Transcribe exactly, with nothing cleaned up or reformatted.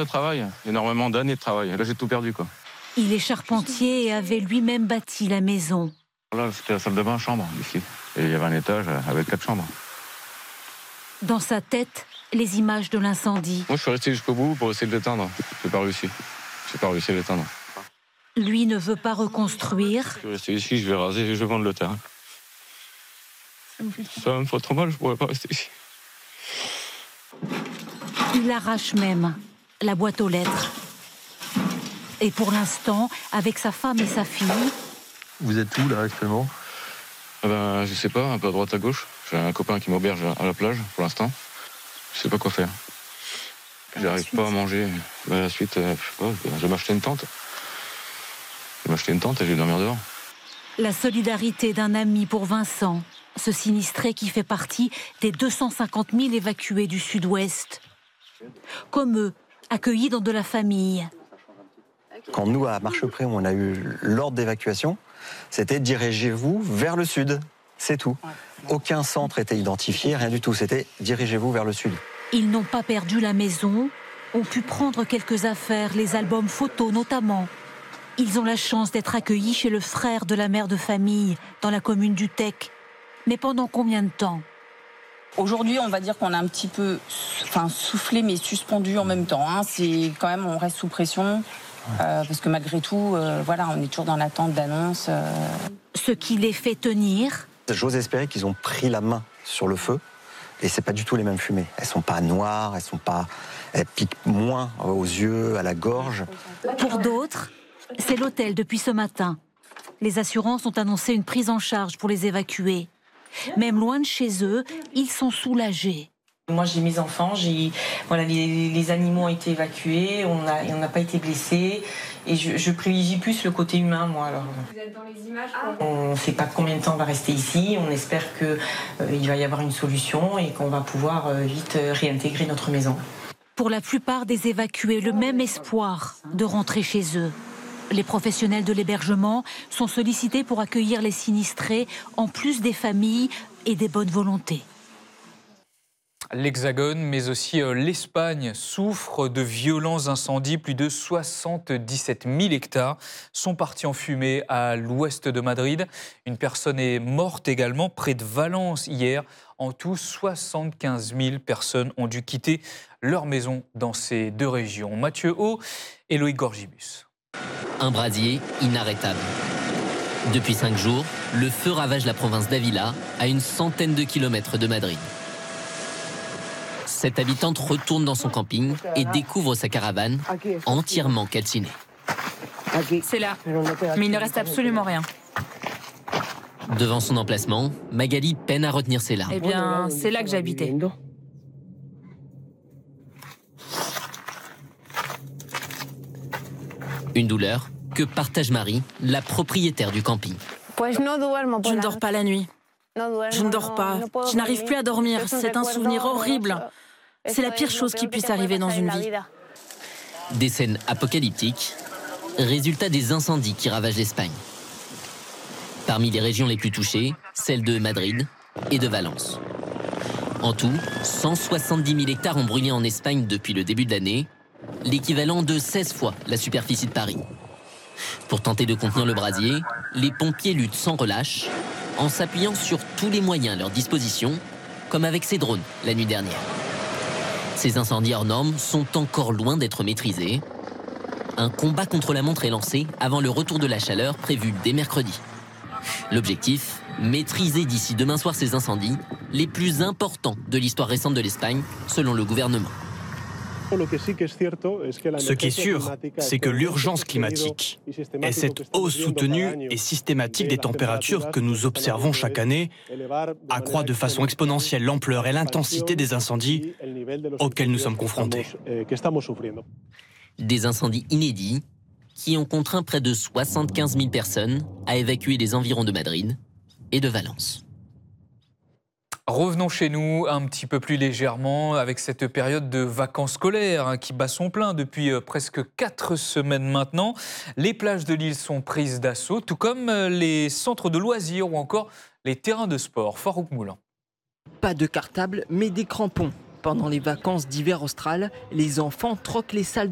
de travail, énormément d'années de travail. Là, j'ai tout perdu, quoi. Il est charpentier et avait lui-même bâti la maison. Là, c'était la salle de bain, chambre, ici. Et il y avait un étage avec quatre chambres. Dans sa tête, les images de l'incendie. Moi, je suis resté jusqu'au bout pour essayer de l'éteindre. J'ai pas réussi. J'ai pas réussi à l'éteindre. Lui ne veut pas reconstruire. Je vais rester ici, je vais raser, je vais vendre le terrain. Ça me fait trop mal, je pourrais pas rester ici. Il arrache même la boîte aux lettres. Et pour l'instant, avec sa femme et sa fille... Vous êtes où, là, actuellement? Ah ben, je sais pas, un peu à droite à gauche. J'ai un copain qui m'auberge à la plage, pour l'instant. Je sais pas quoi faire. J'arrive pas à manger. Ben, la suite, euh, je sais pas, je vais m'acheter une tente. Je vais m'acheter une tente et je vais dormir dehors. La solidarité d'un ami pour Vincent, ce sinistré qui fait partie des deux cent cinquante mille évacués du Sud-Ouest. Comme eux, accueillis dans de la famille. Quand nous, à Marchepré, on a eu l'ordre d'évacuation, c'était dirigez-vous vers le sud. C'est tout. Aucun centre était identifié, rien du tout. C'était dirigez-vous vers le sud. Ils n'ont pas perdu la maison, ont pu prendre quelques affaires, les albums photos notamment. Ils ont la chance d'être accueillis chez le frère de la mère de famille, dans la commune du Tech. Mais pendant combien de temps ? Aujourd'hui, on va dire qu'on a un petit peu enfin, soufflé mais suspendu en même temps. Hein. C'est quand même, on reste sous pression. Euh, parce que malgré tout, euh, voilà, on est toujours dans l'attente d'annonces. Euh... Ce qui les fait tenir. J'ose espérer qu'ils ont pris la main sur le feu, et c'est pas du tout les mêmes fumées. Elles sont pas noires, elles sont pas, elles piquent moins aux yeux, à la gorge. Pour d'autres, c'est l'hôtel depuis ce matin. Les assurances ont annoncé une prise en charge pour les évacuer. Même loin de chez eux, ils sont soulagés. Moi, j'ai mes enfants, j'ai, voilà, les, les animaux ont été évacués, on n'a on n'a pas été blessés. Et je, je privilégie plus le côté humain, moi. Alors. Vous êtes dans les images? On ne sait pas combien de temps on va rester ici. On espère qu'il euh, va y avoir une solution et qu'on va pouvoir euh, vite euh, réintégrer notre maison. Pour la plupart des évacués, le même espoir de rentrer chez eux. Les professionnels de l'hébergement sont sollicités pour accueillir les sinistrés, en plus des familles et des bonnes volontés. L'Hexagone, mais aussi l'Espagne, souffre de violents incendies. Plus de soixante-dix-sept mille hectares sont partis en fumée à l'ouest de Madrid. Une personne est morte également près de Valence hier. En tout, soixante-quinze mille personnes ont dû quitter leur maison dans ces deux régions. Mathieu Haut et Loïc Gorgibus. Un brasier inarrêtable. Depuis cinq jours, le feu ravage la province d'Ávila, à une centaine de kilomètres de Madrid. Cette habitante retourne dans son camping et découvre sa caravane entièrement calcinée. C'est là, mais il ne reste absolument rien. Devant son emplacement, Magali peine à retenir ses larmes. Eh bien, c'est là que j'habitais. Une douleur que partage Marie, la propriétaire du camping. Je ne dors pas la nuit. Je ne dors pas. Je n'arrive plus à dormir. C'est un souvenir horrible. C'est la pire chose qui puisse arriver dans une vie. Des scènes apocalyptiques, résultat des incendies qui ravagent l'Espagne. Parmi les régions les plus touchées, celles de Madrid et de Valence. En tout, cent soixante-dix mille hectares ont brûlé en Espagne depuis le début de l'année, l'équivalent de seize fois la superficie de Paris. Pour tenter de contenir le brasier, les pompiers luttent sans relâche, en s'appuyant sur tous les moyens à leur disposition, comme avec ces drones la nuit dernière. Ces incendies hors normes sont encore loin d'être maîtrisés. Un combat contre la montre est lancé avant le retour de la chaleur prévu dès mercredi. L'objectif, maîtriser d'ici demain soir ces incendies, les plus importants de l'histoire récente de l'Espagne, selon le gouvernement. Ce qui est sûr, c'est que l'urgence climatique et cette hausse soutenue et systématique des températures que nous observons chaque année accroît de façon exponentielle l'ampleur et l'intensité des incendies auxquels nous sommes confrontés. Des incendies inédits qui ont contraint près de soixante-quinze mille personnes à évacuer les environs de Madrid et de Valence. Revenons chez nous un petit peu plus légèrement avec cette période de vacances scolaires hein, qui bat son plein depuis euh, presque quatre semaines maintenant. Les plages de l'île sont prises d'assaut, tout comme euh, les centres de loisirs ou encore les terrains de sport. Farouk Moulin. Pas de cartable, mais des crampons. Pendant les vacances d'hiver austral, les enfants troquent les salles